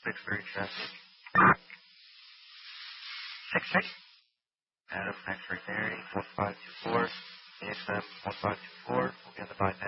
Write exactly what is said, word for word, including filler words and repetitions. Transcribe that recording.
six three traffic. six six. Adam, next right there, eight four five two four. A X M one five two four. We'll be on the bypass.